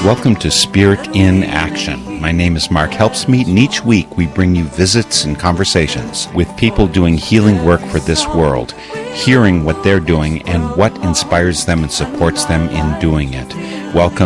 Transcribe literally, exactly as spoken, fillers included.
Welcome to Spirit in Action. My name is Mark Helpsmeet, and each week we bring you visits and conversations with people doing healing work for this world, hearing what they're doing and what inspires them and supports them in doing it. Welcome